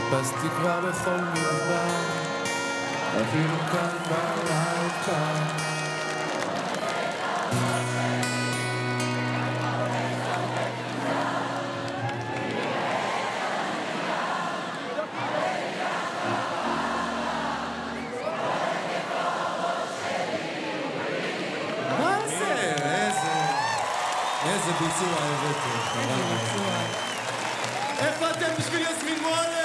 חיפשתי כבר בכל מדבר, אפילו כאן בלילה כאן. מה זה? איזה ביצוע הבאתי. איפה אתם בשביל יסמין מועלם?